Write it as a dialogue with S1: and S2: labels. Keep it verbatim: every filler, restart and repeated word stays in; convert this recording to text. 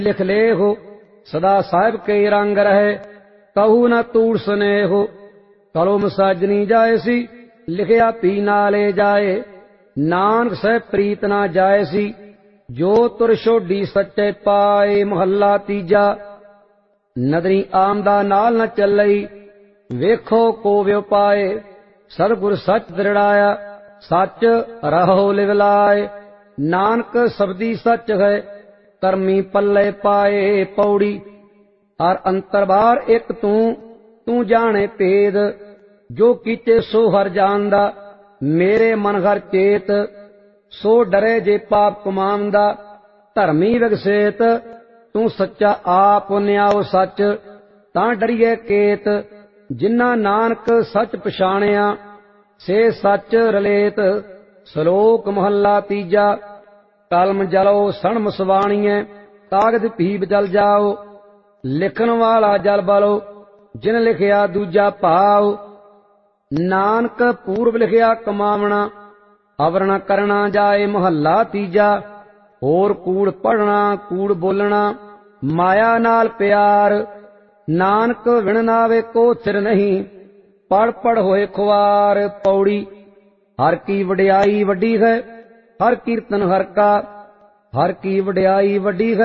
S1: लिख ले हो सदा साहिब के रंग रहे कहू न तूड़ स्नेहो कलम साजनी जाए सी लिखिया पी नाले जाए नानक सह प्रीत ना जाए सी जो तुर छोडी सच्चे पाए। महला तीजा नदरी आमदा नाल न चलई वेखो को व्यो पाए सतगुर सच दृढ़ाया सच रहो लिवलाए। नानक सबदी सच है करमी पल्ले पाए पौड़ी हर अंतर बार एक तू तू जाने भेद जो कीचे सो हर जानदा मेरे मन हर चेत सो डरे जे पाप कमांदा धर्मी विगसेत तू सच्चा आप न्याओ सच तां डरिए केत जिन्ना नानक सच पछाणिया से सच रलेत। श्लोक महला तीजा कलम जलो सण मसवाणीए कागज पीब जल जाओ लिखन वाला जल बलो जिन लिखिया दूजा भाव। नानक पूर्व लिखिया कमावना आवरण करना जाए। महला तीजा होर कूड़ पढ़ना कूड़ बोलना माया नाल प्यार नानक विण नावे को सिर नहीं पढ़ पढ़ होए खुआर। पौड़ी हर की वडियाई वड्डी है हर कीर्तन हर का हर की वडियाई वड्डी है